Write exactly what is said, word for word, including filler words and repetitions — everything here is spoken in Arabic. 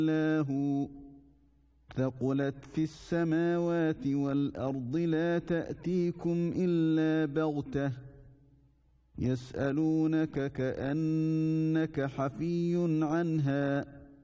إلا هو ثقلت في السماوات والأرض لا تأتيكم إلا بغتة يسألونك كأنك حفي عنها